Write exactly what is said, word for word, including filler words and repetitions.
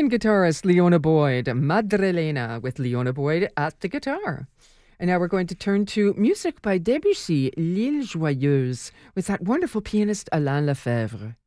American guitarist Leona Boyd, Madrelena, with Leona Boyd at the guitar. And now we're going to turn to music by Debussy, L'Île Joyeuse, with that wonderful pianist Alain Lefebvre.